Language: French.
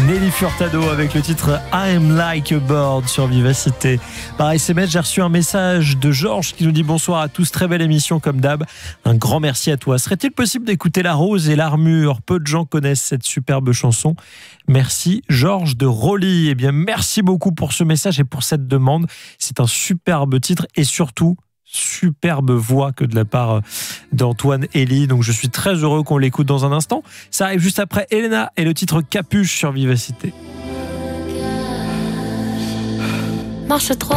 Nelly Furtado avec le titre I'm Like a Bird sur Vivacité. Par SMS, j'ai reçu un message de Georges qui nous dit bonsoir à tous, très belle émission comme d'hab. Un grand merci à toi. Serait-il possible d'écouter La Rose et l'Armure? Peu de gens connaissent cette superbe chanson. Merci Georges de Rolly. Eh bien, merci beaucoup pour ce message et pour cette demande. C'est un superbe titre et surtout superbe voix que de la part d'Antoine Elie. Donc je suis très heureux qu'on l'écoute dans un instant. Ça arrive juste après Elena et le titre Capuche sur Vivacité. Marche trop.